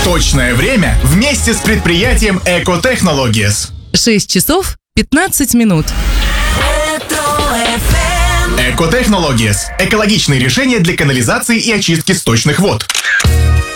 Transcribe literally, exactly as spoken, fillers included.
Точное время вместе с предприятием Eco Technologies. шесть часов пятнадцать минут. Eco Technologies – экологичные решения для канализации и очистки сточных вод.